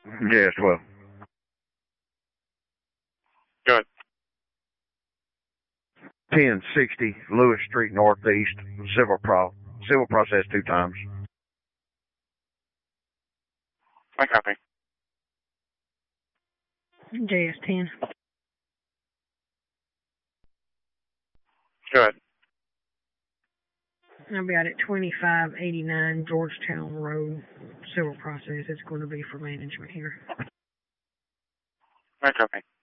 Yes, well. Good. 1060 Lewis Street Northeast, civil process 2 times. I copy. JS10. Good. I'll be out at 2589 Georgetown Road, civil process. It's going to be for management here. I copy.